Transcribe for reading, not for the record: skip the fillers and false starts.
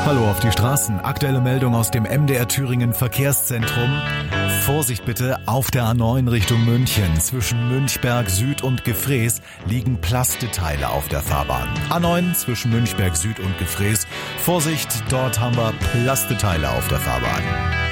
Hallo auf die Straßen. Aktuelle Meldung aus dem MDR Thüringen Verkehrszentrum. Vorsicht bitte, auf der A9 Richtung München. Zwischen Münchberg Süd und Gefrees liegen Plasteteile auf der Fahrbahn. A9 zwischen Münchberg Süd und Gefrees. Vorsicht, dort haben wir Plasteteile auf der Fahrbahn.